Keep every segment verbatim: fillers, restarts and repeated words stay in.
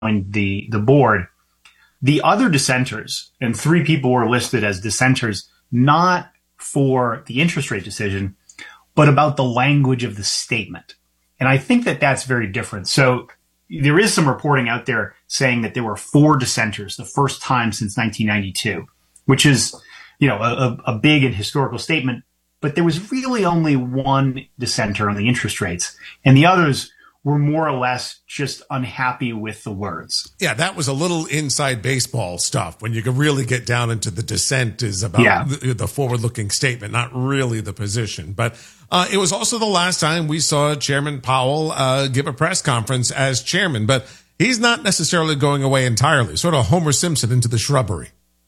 the, the board. The other dissenters, and three people were listed as dissenters, not for the interest rate decision, but about the language of the statement. And I think that that's very different. So there is some reporting out there saying that there were four dissenters, the first time since nineteen ninety-two, which is, you know, a, a big and historical statement. But there was really only one dissenter on the interest rates, and the others were more or less just unhappy with the words. Yeah, that was a little inside baseball stuff. When you can really get down into the dissent is about yeah. the, the forward-looking statement, not really the position. But uh, it was also the last time we saw Chairman Powell uh, give a press conference as chairman. But he's not necessarily going away entirely, sort of Homer Simpson into the shrubbery.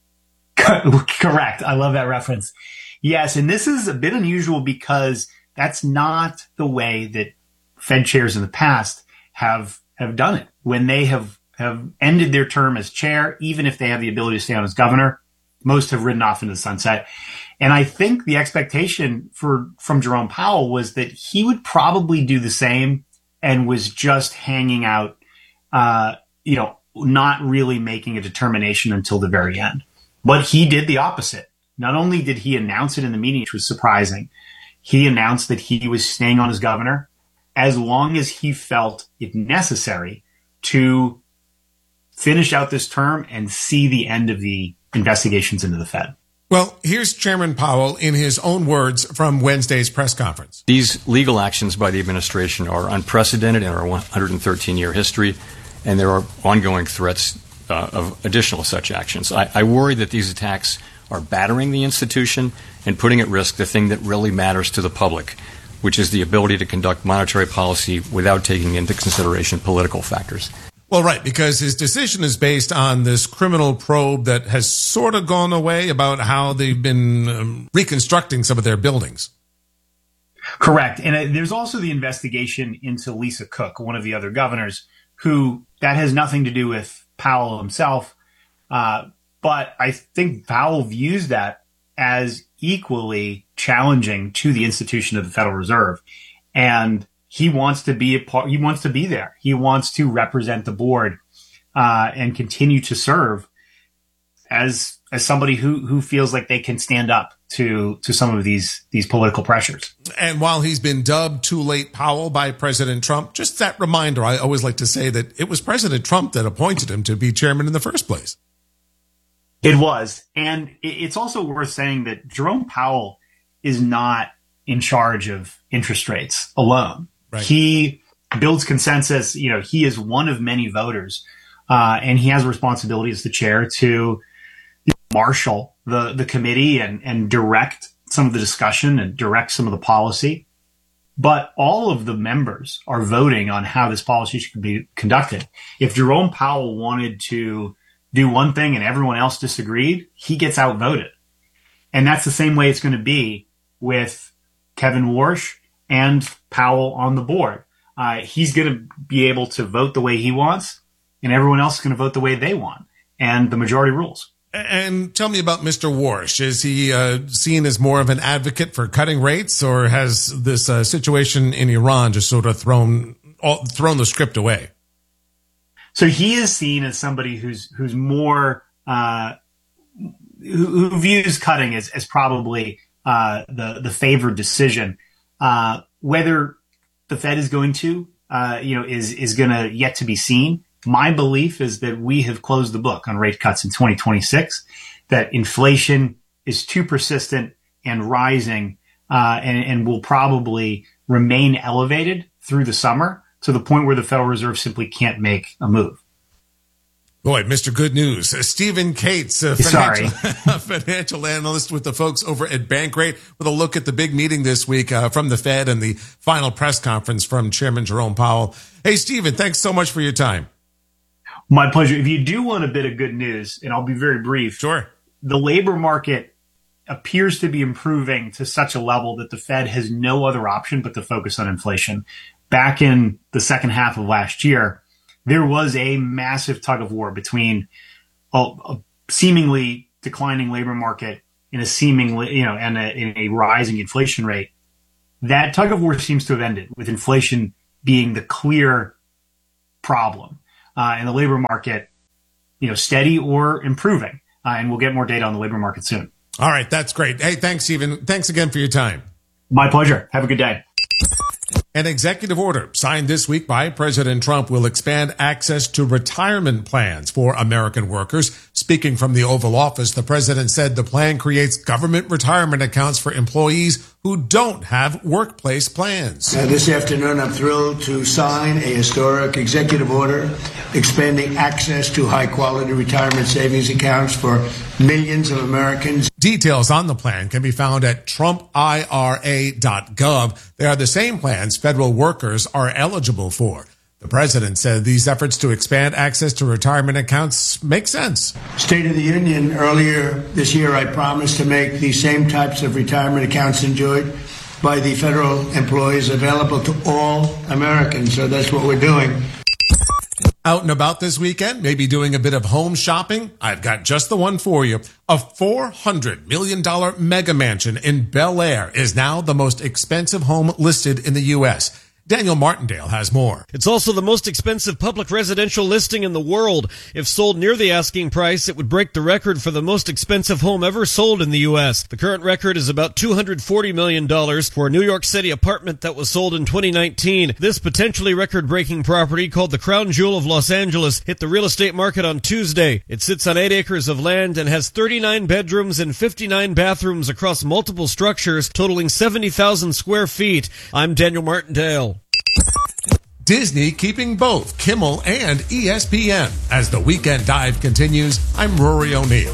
Correct. I love that reference. Yes, and this is a bit unusual because that's not the way that Fed chairs in the past have have done it. When they have, have ended their term as chair, even if they have the ability to stay on as governor, most have ridden off into the sunset. And I think the expectation for from Jerome Powell was that he would probably do the same and was just hanging out, uh, you know, not really making a determination until the very end. But he did the opposite. Not only did he announce it in the meeting, which was surprising, he announced that he was staying on as governor as long as he felt it necessary to finish out this term and see the end of the investigations into the Fed. Well, here's Chairman Powell in his own words from Wednesday's press conference. These legal actions by the administration are unprecedented in our one hundred thirteen year history, and there are ongoing threats uh, of additional such actions. I, I worry that these attacks are battering the institution and putting at risk the thing that really matters to the public, which is the ability to conduct monetary policy without taking into consideration political factors. Well, right, because his decision is based on this criminal probe that has sort of gone away about how they've been um, reconstructing some of their buildings. Correct. And uh, there's also the investigation into Lisa Cook, one of the other governors, who that has nothing to do with Powell himself. Uh, but I think Powell views that as equally challenging to the institution of the Federal Reserve. And he wants to be a part, he wants to be there. He wants to represent the board, uh, and continue to serve as, as somebody who, who feels like they can stand up to, to some of these, these political pressures. And while he's been dubbed Too Late Powell by President Trump, just that reminder, I always like to say that it was President Trump that appointed him to be chairman in the first place. It was. And it's also worth saying that Jerome Powell is not in charge of interest rates alone. Right. He builds consensus. You know, he is one of many voters, uh, and he has a responsibility as the chair to marshal the, the committee and, and direct some of the discussion and direct some of the policy. But all of the members are voting on how this policy should be conducted. If Jerome Powell wanted to do one thing and everyone else disagreed, he gets outvoted. And that's the same way it's going to be with Kevin Warsh and Powell on the board. Uh, he's going to be able to vote the way he wants, and everyone else is going to vote the way they want. And the majority rules. And tell me about Mister Warsh. Is he uh, seen as more of an advocate for cutting rates, or has this uh, situation in Iran just sort of thrown all, thrown the script away? So he is seen as somebody who's who's more uh, who, who views cutting as, as probably uh, the the favored decision. Uh, whether the Fed is going to, uh, you know, is is going to yet to be seen. My belief is that we have closed the book on rate cuts in twenty twenty-six. That inflation is too persistent and rising, uh, and, and will probably remain elevated through the summer, to the point where the Federal Reserve simply can't make a move. Boy, Mister Good News. Uh, Stephen Cates, a financial, financial analyst with the folks over at Bankrate, with a look at the big meeting this week uh, from the Fed and the final press conference from Chairman Jerome Powell. Hey, Stephen, thanks so much for your time. My pleasure. If you do want a bit of good news, and I'll be very brief. Sure. The labor market appears to be improving to such a level that the Fed has no other option but to focus on inflation. Back in the second half of last year, there was a massive tug of war between a, a seemingly declining labor market and a seemingly, you know, and a, and a rising inflation rate. That tug of war seems to have ended, with inflation being the clear problem. uh, and the labor market, you know, steady or improving. Uh, and we'll get more data on the labor market soon. All right. That's great. Hey, thanks, Stephen. Thanks again for your time. My pleasure. Have a good day. An executive order signed this week by President Trump will expand access to retirement plans for American workers. Speaking from the Oval Office, the president said the plan creates government retirement accounts for employees who don't have workplace plans. Uh, this afternoon, I'm thrilled to sign a historic executive order expanding access to high-quality retirement savings accounts for millions of Americans. Details on the plan can be found at trump I R A dot gov. They are the same plans federal workers are eligible for. The president said these efforts to expand access to retirement accounts make sense. State of the Union, earlier this year, I promised to make these same types of retirement accounts enjoyed by the federal employees available to all Americans. So that's what we're doing. Out and about this weekend, maybe doing a bit of home shopping? I've got just the one for you. A four hundred million dollars mega mansion in Bel Air is now the most expensive home listed in the U S Daniel Martindale has more. It's also the most expensive public residential listing in the world. If sold near the asking price, it would break the record for the most expensive home ever sold in the U S. The current record is about two hundred forty million dollars for a New York City apartment that was sold in twenty nineteen. This potentially record-breaking property, called the Crown Jewel of Los Angeles, hit the real estate market on Tuesday. It sits on eight acres of land and has thirty-nine bedrooms and fifty-nine bathrooms across multiple structures, totaling seventy thousand square feet. I'm Daniel Martindale. Disney keeping both Kimmel and E S P N. As the Weekend Dive continues, I'm Rory O'Neill.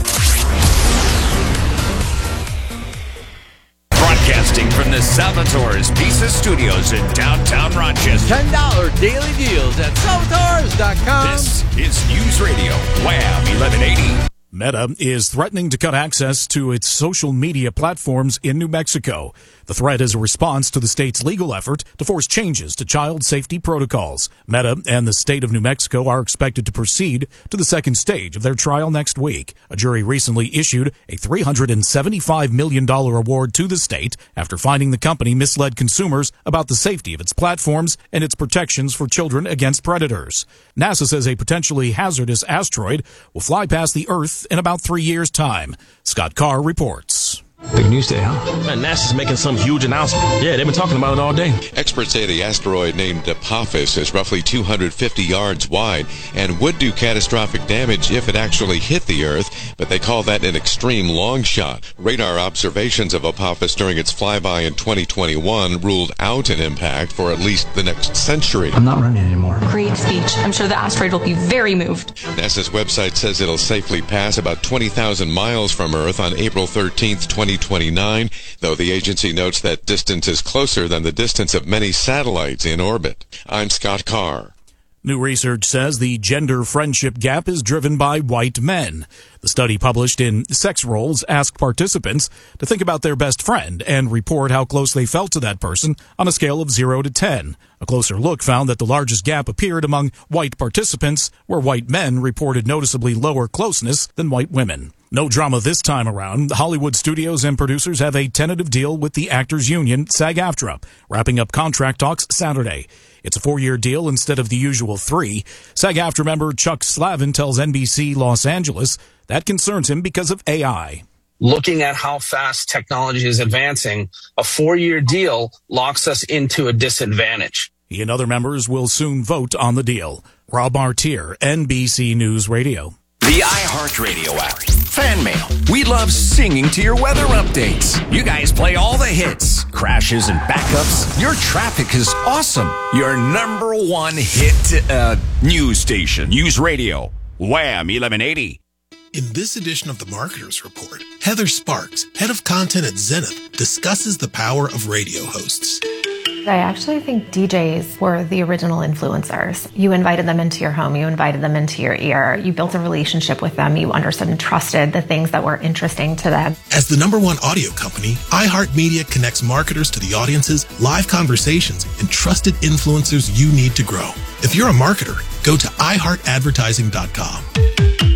Broadcasting from the Salvatore's Pizza Studios in downtown Rochester. ten dollars daily deals at salvatores dot com. This is News Radio Wham eleven eighty. Meta is threatening to cut access to its social media platforms in New Mexico. The threat is a response to the state's legal effort to force changes to child safety protocols. Meta and the state of New Mexico are expected to proceed to the second stage of their trial next week. A jury recently issued a three hundred seventy-five million dollars award to the state after finding the company misled consumers about the safety of its platforms and its protections for children against predators. NASA says a potentially hazardous asteroid will fly past the Earth in about three years' time. Scott Carr reports. Big news day, huh? Man, NASA's making some huge announcement. Yeah, they've been talking about it all day. Experts say the asteroid named Apophis is roughly two hundred fifty yards wide and would do catastrophic damage if it actually hit the Earth, but they call that an extreme long shot. Radar observations of Apophis during its flyby in twenty twenty-one ruled out an impact for at least the next century. I'm not running anymore. Great speech. I'm sure the asteroid will be very moved. NASA's website says it'll safely pass about twenty thousand miles from Earth on April thirteenth, twenty twenty-nine, though the agency notes that distance is closer than the distance of many satellites in orbit. I'm Scott Carr. New research says the gender friendship gap is driven by white men. The study published in Sex Roles asked participants to think about their best friend and report how close they felt to that person on a scale of zero to ten. A closer look found that the largest gap appeared among white participants, where white men reported noticeably lower closeness than white women. No drama this time around. Hollywood studios and producers have a tentative deal with the Actors Union, SAG-AFTRA, wrapping up contract talks Saturday. It's a four-year deal instead of the usual three. SAG-AFTRA member Chuck Slavin tells N B C Los Angeles that concerns him because of A I. Looking at how fast technology is advancing, a four-year deal locks us into a disadvantage. He and other members will soon vote on the deal. Rob Martier, N B C News Radio. The iHeartRadio app. Fan mail. We love singing to your weather updates. You guys play all the hits, crashes, and backups. Your traffic is awesome. Your number one hit uh, news station. News Radio. Wham eleven eighty. In this edition of the Marketers Report, Heather Sparks, head of content at Zenith, discusses the power of radio hosts. I actually think D Js were the original influencers. You invited them into your home, you invited them into your ear, you built a relationship with them, you understood and trusted the things that were interesting to them. As the number one audio company, iHeartMedia connects marketers to the audiences, live conversations, and trusted influencers you need to grow. If you're a marketer, go to i heart advertising dot com.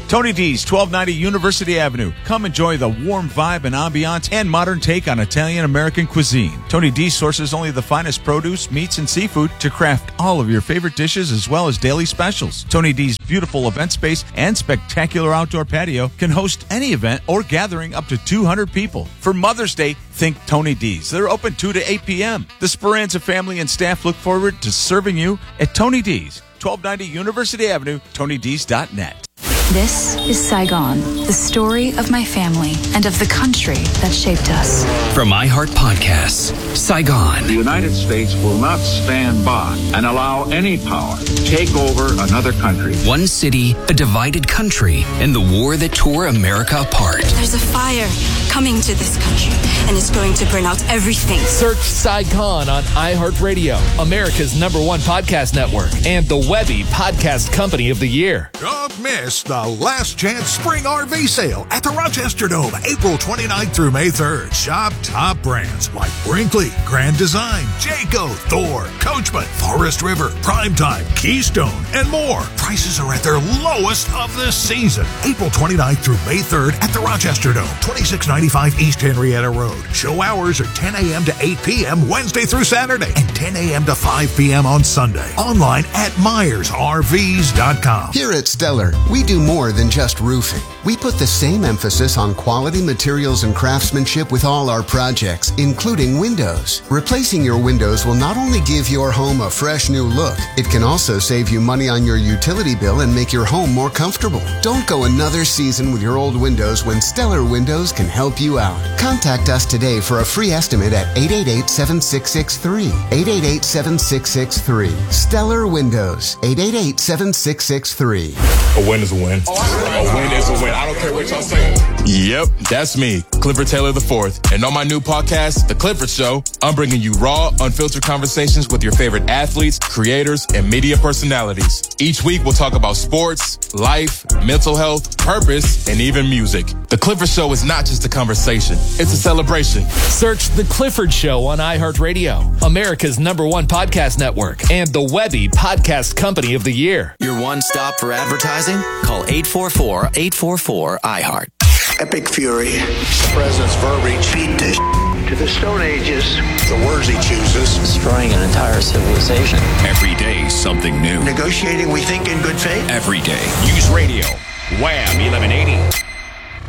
Tony D's, twelve ninety University Avenue. Come enjoy the warm vibe and ambiance and modern take on Italian-American cuisine. Tony D sources only the finest produce, meats, and seafood to craft all of your favorite dishes as well as daily specials. Tony D's beautiful event space and spectacular outdoor patio can host any event or gathering up to two hundred people. For Mother's Day, think Tony D's. They're open two to eight p.m. The Speranza family and staff look forward to serving you at Tony D's, twelve ninety University Avenue, tony d's dot net. This is Saigon, the story of my family and of the country that shaped us. From iHeart Podcasts, Saigon. The United States will not stand by and allow any power to take over another country. One city, a divided country, and the war that tore America apart. There's a fire coming to this country, and it's going to burn out everything. Search Saigon on iHeartRadio, America's number one podcast network, and the Webby Podcast Company of the Year. Don't miss the Last Chance Spring R V Sale at the Rochester Dome, April twenty-ninth through May third. Shop top brands like Brinkley, Grand Design, Jayco, Thor, Coachman, Forest River, Primetime, Keystone, and more. Prices are at their lowest of the season. April twenty-ninth through May third at the Rochester Dome, twenty-six ninety-five East Henrietta Road. Show hours are ten a.m. to eight p.m. Wednesday through Saturday and ten a.m. to five p.m. on Sunday. Online at myers r vs dot com. Here at Stellar, we do more than just roofing. We put the same emphasis on quality materials and craftsmanship with all our projects, including windows. Replacing your windows will not only give your home a fresh new look, it can also save you money on your utility bill and make your home more comfortable. Don't go another season with your old windows when Stellar Windows can help you out. Contact us today for a free estimate at eight eight eight, seven six six three. eight eight eight, seven six six three. Stellar Windows. eight eight eight, seven six six three. A win is a win. A win is a win. I don't care what y'all say. Yep, that's me, Clifford Taylor the fourth. And on my new podcast, The Clifford Show, I'm bringing you raw, unfiltered conversations with your favorite athletes, creators, and media personalities. Each week, we'll talk about sports, life, mental health, purpose, and even music. The Clifford Show is not just a conversation. It's a celebration. Search The Clifford Show on iHeartRadio, America's number one podcast network, and the Webby Podcast Company of the Year. Your one stop for advertising? Call eight four four, eight four four, I heart. Epic fury. The president's verbiage. Beat the sh- to the Stone Ages. The words he chooses. Destroying an entire civilization. Every day, something new. Negotiating, we think, in good faith. Every day. Use radio. Wham eleven eighty.